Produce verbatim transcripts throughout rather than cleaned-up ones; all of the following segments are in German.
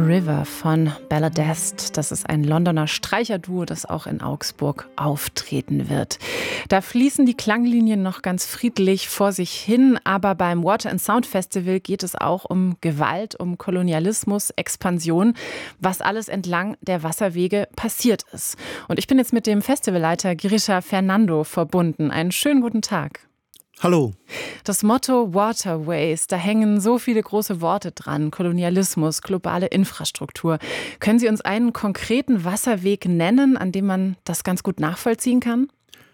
River von Balladest. Das ist ein Londoner Streicherduo, das auch in Augsburg auftreten wird. Da fließen die Klanglinien noch ganz friedlich vor sich hin, aber beim Water and Sound Festival geht es auch um Gewalt, um Kolonialismus, Expansion, was alles entlang der Wasserwege passiert ist. Und ich bin jetzt mit dem Festivalleiter Grisha Fernando verbunden. Einen schönen guten Tag. Hallo. Das Motto Waterways, da hängen so viele große Worte dran. Kolonialismus, globale Infrastruktur. Können Sie uns einen konkreten Wasserweg nennen, an dem man das ganz gut nachvollziehen kann?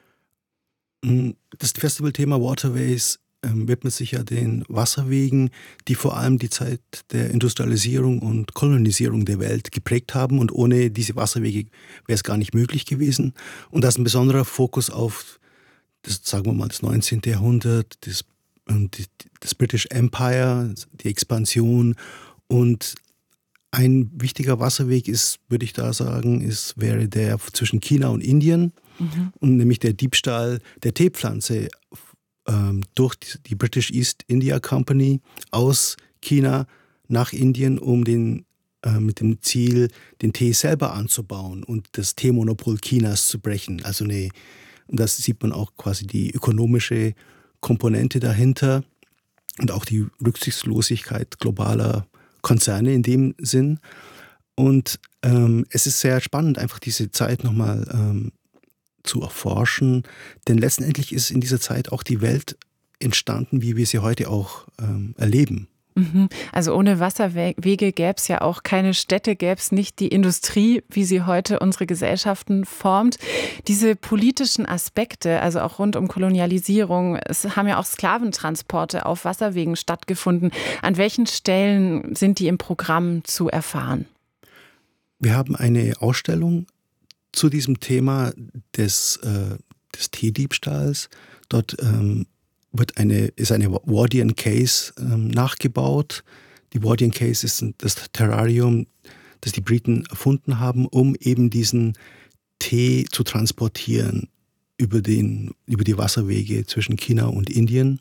Das Festivalthema Waterways ähm, widmet sich ja den Wasserwegen, die vor allem die Zeit der Industrialisierung und Kolonisierung der Welt geprägt haben. Und ohne diese Wasserwege wäre es gar nicht möglich gewesen. Und da ist ein besonderer Fokus auf das, sagen wir mal, das neunzehnten. Jahrhundert, das, das British Empire, die Expansion. Und ein wichtiger Wasserweg ist, würde ich da sagen, ist, wäre der zwischen China und Indien. Mhm. Und nämlich der Diebstahl der Teepflanze ähm, durch die British East India Company aus China nach Indien, um den äh, mit dem Ziel, den Tee selber anzubauen und das Teemonopol Chinas zu brechen. Also eine Und das sieht man auch quasi die ökonomische Komponente dahinter und auch die Rücksichtslosigkeit globaler Konzerne in dem Sinn. Und ähm, es ist sehr spannend, einfach diese Zeit nochmal ähm, zu erforschen. Denn letztendlich ist in dieser Zeit auch die Welt entstanden, wie wir sie heute auch ähm, erleben. Also ohne Wasserwege gäbe es ja auch keine Städte, gäbe es nicht die Industrie, wie sie heute unsere Gesellschaften formt. Diese politischen Aspekte, also auch rund um Kolonialisierung, es haben ja auch Sklaventransporte auf Wasserwegen stattgefunden. An welchen Stellen sind die im Programm zu erfahren? Wir haben eine Ausstellung zu diesem Thema des, äh, des Teediebstahls. Dort ähm, wird eine, ist eine Wardian Case ähm, nachgebaut. Die Wardian Case ist das Terrarium, das die Briten erfunden haben, um eben diesen Tee zu transportieren über, den, über die Wasserwege zwischen China und Indien.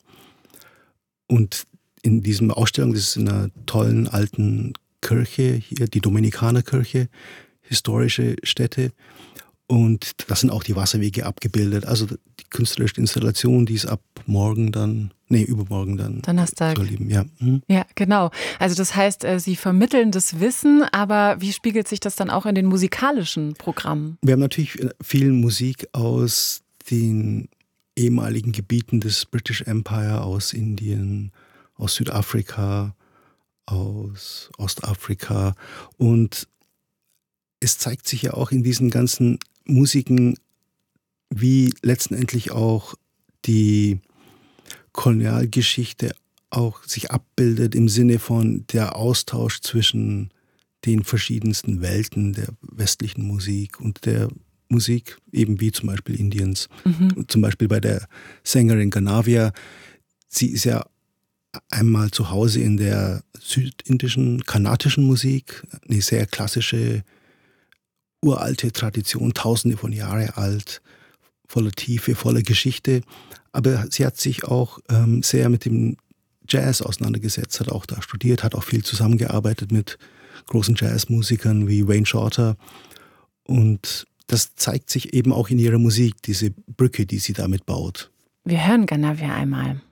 Und in dieser Ausstellung, das ist in einer tollen alten Kirche, hier die Dominikanerkirche, historische Stätte. Und da sind auch die Wasserwege abgebildet. Also die künstlerische Installation, die ist ab morgen dann, nee, übermorgen dann. Donnerstag. Zu erleben. Ja. Mhm. Ja, genau. Also das heißt, Sie vermitteln das Wissen, aber wie spiegelt sich das dann auch in den musikalischen Programmen? Wir haben natürlich viel Musik aus den ehemaligen Gebieten des British Empire, aus Indien, aus Südafrika, aus Ostafrika. Und es zeigt sich ja auch in diesen ganzen Musiken, wie letztendlich auch die Kolonialgeschichte auch sich abbildet im Sinne von der Austausch zwischen den verschiedensten Welten der westlichen Musik und der Musik, eben wie zum Beispiel Indiens. Mhm. Zum Beispiel bei der Sängerin Ganavia, sie ist ja einmal zu Hause in der südindischen, kanadischen Musik, eine sehr klassische uralte Tradition, tausende von Jahren alt, voller Tiefe, voller Geschichte. Aber sie hat sich auch ähm, sehr mit dem Jazz auseinandergesetzt, hat auch da studiert, hat auch viel zusammengearbeitet mit großen Jazzmusikern wie Wayne Shorter. Und das zeigt sich eben auch in ihrer Musik, diese Brücke, die sie damit baut. Wir hören Ganavia einmal.